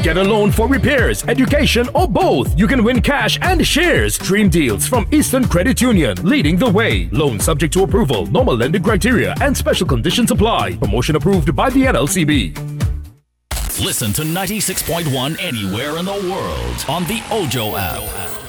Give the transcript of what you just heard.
Get a loan for repairs, education, or both. You can win cash and shares. Dream deals from Eastern Credit Union, leading the way. Loan subject to approval. Normal lending criteria and special conditions apply. Promotion approved by the NLCB. Listen to 96.1 anywhere in the world on the Ojo app.